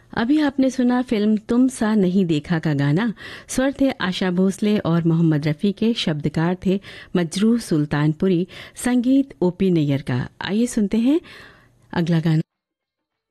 अभी आपने सुना फिल्म तुम सा नहीं देखा का गाना। स्वर थे आशा भोसले और मोहम्मद रफ़ी के, शब्दकार थे मजरूह सुल्तानपुरी, संगीत ओपी नैयर का। आइए सुनते हैं अगला गाना।